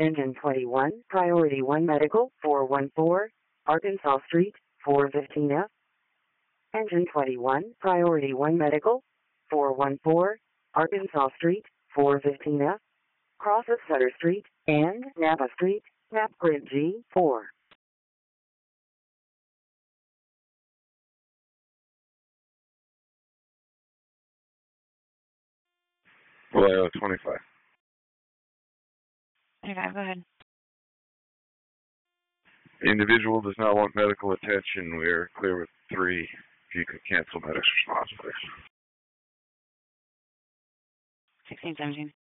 Engine 21, Priority 1 Medical, 414, Arkansas Street, 415F. Engine 21, Priority 1 Medical, 414, Arkansas Street, 415F. Crosses Sutter Street and Napa Street, Map Grid G4. Vallejo 25. 25, go ahead. The individual does not want medical attention. We are clear with 3. If you could cancel medic's response, please. 1617.